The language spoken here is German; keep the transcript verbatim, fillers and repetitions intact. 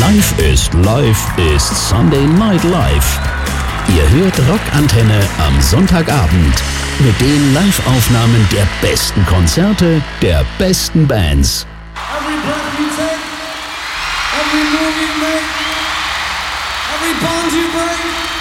Live ist Live ist Sunday Night Live. Ihr hört Rockantenne am Sonntagabend mit den Live-Aufnahmen der besten Konzerte der besten Bands. Every breath you take, every move you make, every bond you break.